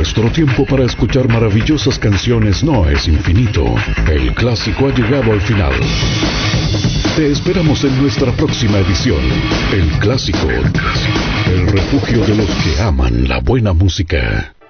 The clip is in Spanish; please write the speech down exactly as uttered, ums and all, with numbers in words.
Nuestro tiempo para escuchar maravillosas canciones no es infinito. El clásico ha llegado al final. Te esperamos en nuestra próxima edición. El clásico, el refugio de los que aman la buena música.